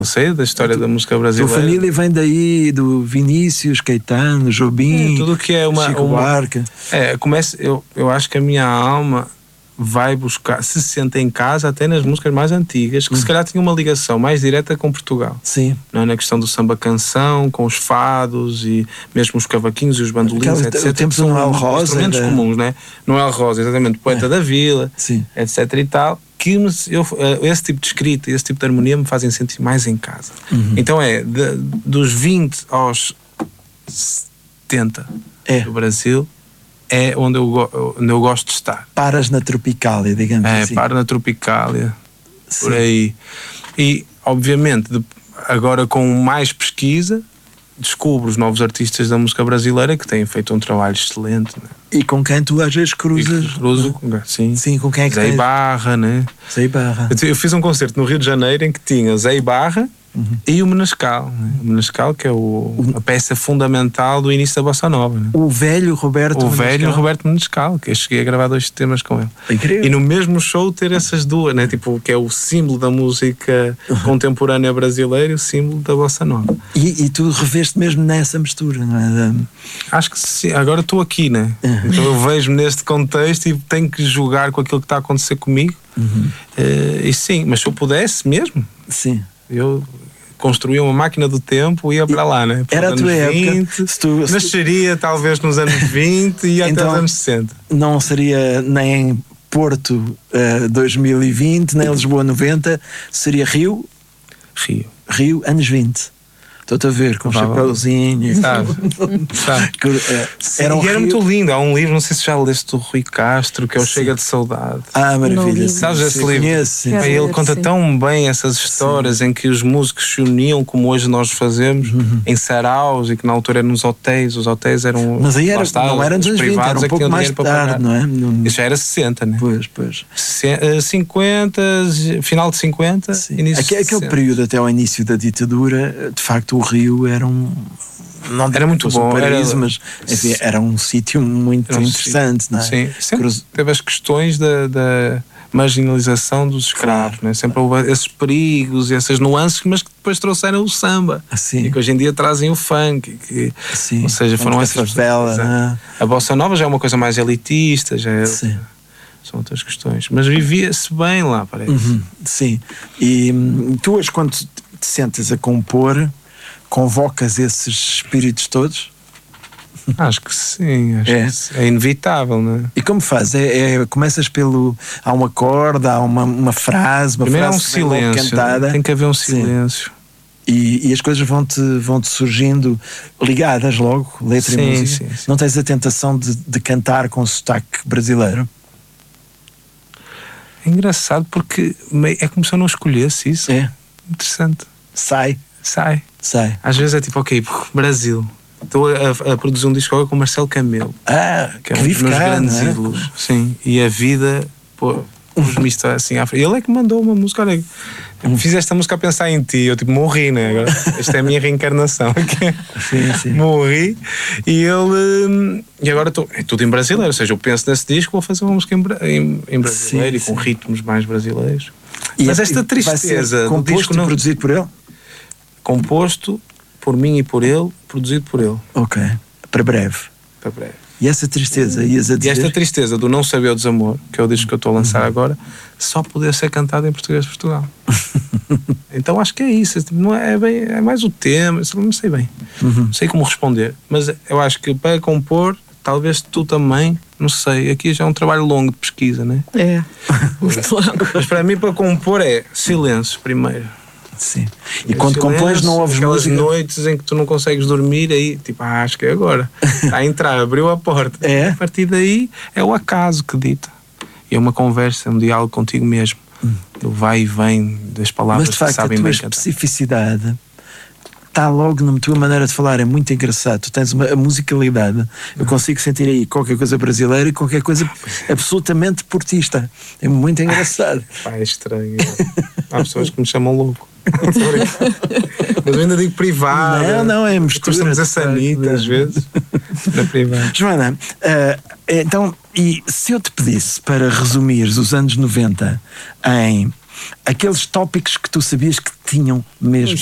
sei da história da música brasileira. A tua família vem daí, do Vinícius, Caetano, Jobim, tudo que é Chico Buarque. Eu acho que a minha alma vai buscar, se sente em casa até nas músicas mais antigas, que se calhar tinham uma ligação mais direta com Portugal. Sim. Não é? Na questão do samba-canção, com os fados e mesmo os cavaquinhos e os bandolins, etc. O tempo do Noel Rosa. Instrumentos comuns, não é? Noel Rosa, exatamente, poeta da vila, sim, etc. e tal, que esse tipo de escrita e esse tipo de harmonia me fazem sentir mais em casa. Então dos 20 aos 70 do Brasil, é onde eu gosto de estar. Paras na Tropicália, digamos assim. Paro na Tropicália, sim, por aí. E, obviamente, agora com mais pesquisa, descubro os novos artistas da música brasileira que têm feito um trabalho excelente. Né? E com quem tu às vezes cruzas? Sim, com quem é que Zé Ibarra, né? Zé Ibarra. Eu fiz um concerto no Rio de Janeiro em que tinha Zé Ibarra e o Menescal. Né? O Menescal, que é a peça fundamental do início da Bossa Nova. Né? O velho Roberto Menescal, que eu cheguei a gravar 2 temas com ele. Incrível. E no mesmo show ter essas duas, né? Tipo, que é o símbolo da música contemporânea brasileira e o símbolo da Bossa Nova. E tu reveste mesmo nessa mistura, não é? Acho que sim. Agora estou aqui, né? Então eu vejo-me neste contexto e tenho que jogar com aquilo que está a acontecer comigo. E sim, mas se eu pudesse mesmo, sim, eu construía uma máquina do tempo e ia para lá, né? Era a tua época. Nasceria talvez nos anos 20 e até os anos 60. Não seria nem Porto 2020, nem Lisboa 90, seria Rio, anos 20. Estou-te a ver com o chapéuzinho. Sabe. Era muito lindo. Há um livro, não sei se já leste, do Rui Castro, que é o Chega de Saudade. Maravilha. Sabes esse livro? Conheço, ele conta tão bem essas histórias em que os músicos se uniam, como hoje nós fazemos, em saraus, e que na altura eram nos hotéis. Os hotéis eram. Mas aí não eram nos 20, era um pouco mais tarde, não é? Isso já era 60, né? Pois. 50, final de 50, início de 60. Aquele período até ao início da ditadura, de facto, o Rio era não era muito bom, paraíso, mas enfim, era um sítio muito interessante, não é? Sim, sempre teve as questões da marginalização dos escravos, né? Sempre houve esses perigos e essas nuances, mas que depois trouxeram o samba, e que hoje em dia trazem o funk, ou seja, foram essas favela, a bossa nova já é uma coisa mais elitista, são outras questões, mas vivia-se bem lá, parece. Sim. E tu hoje, quando te sentas a compor, convocas esses espíritos todos? Acho que sim, é inevitável, não é? E como faz? Começas pelo... Há um acorde, há uma frase, primeiro frase há um silêncio, cantada. Tem que haver um silêncio. E as coisas vão-te surgindo ligadas logo, letra e música. Sim. Não tens a tentação de cantar com sotaque brasileiro? É engraçado porque é como se eu não escolhesse isso. Interessante. Sai. Às vezes é tipo, ok, Brasil. Estou a produzir um disco com Marcelo Camelo, que é um dos meus grandes ídolos. Sim. E a vida pôs-me isto assim à frente. Ele é que mandou uma música. Olha, fiz esta música a pensar em ti. Eu tipo morri, né? Agora, esta é a minha reencarnação. Sim. Morri. E ele. E agora é tudo em brasileiro. Ou seja, eu penso nesse disco, vou fazer uma música em brasileiro e com ritmos mais brasileiros. Mas esta tristeza. Composto e produzido por ele? Composto por mim e por ele, produzido por ele. Ok. Para breve. E essa tristeza, ias a dizer? E esta tristeza do Não Saber o Desamor, que é o disco que eu estou a lançar agora, só poder ser cantado em português de Portugal. Então acho que é isso. Não é bem, é mais o tema, não sei bem. Não sei como responder. Mas eu acho que para compor, talvez tu também, não sei, aqui já é um trabalho longo de pesquisa, né? Muito longo. Mas para mim, para compor é silêncio primeiro. Sim. E quando compões não ouves música? Noites em que tu não consegues dormir, aí tipo, acho que é agora. Está a entrar, abriu a porta. A partir daí é o acaso que dita. E é uma conversa, é um diálogo contigo mesmo. Do vai e vem das palavras. Mas de facto, que sabem a tua bem especificidade está logo na tua maneira de falar, é muito engraçado. Tu tens a musicalidade. Eu consigo sentir aí qualquer coisa brasileira e qualquer coisa absolutamente portista. É muito engraçado. É estranho. Há pessoas que me chamam louco. Mas eu ainda digo privado. Não, é mistura. Gostamos a sanita às vezes. Na privada. Joana, então, e se eu te pedisse para resumires os anos 90 em aqueles tópicos que tu sabias que tinham mesmo